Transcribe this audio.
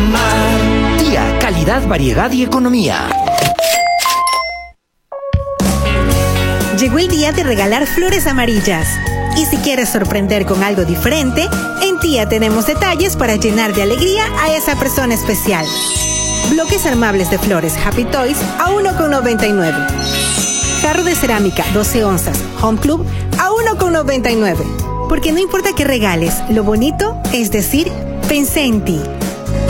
amar. Tía, calidad, variedad y economía. Llegó el día de regalar flores amarillas. Y si quieres sorprender con algo diferente, en Tía tenemos detalles para llenar de alegría a esa persona especial. Bloques armables de flores Happy Toys a $1,99. Jarro de cerámica 12 onzas Home Club a $1,99. Porque no importa qué regales, lo bonito es decir, pensé en ti.